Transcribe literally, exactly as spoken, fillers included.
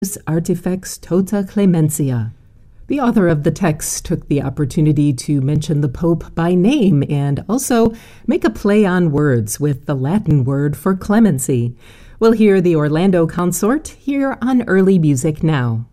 Artifex Tota Clementia. The author of the text took the opportunity to mention the Pope by name and also make a play on words with the Latin word for clemency. We'll hear the Orlando Consort here on Early Music Now.